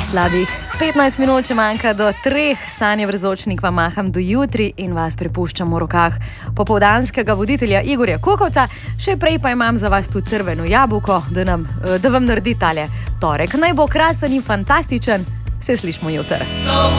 Slabih 15 minut, če manjka do 3, Sanja Vrzočnik vam maham do jutri in vas prepuščam v rokah popoldanskega voditelja Igorja Kukovca. Še prej pa imam za vas tu crveno jabolko, da vam naredi tale torek. Naj bo krasen in fantastičen, se slišmo jutri.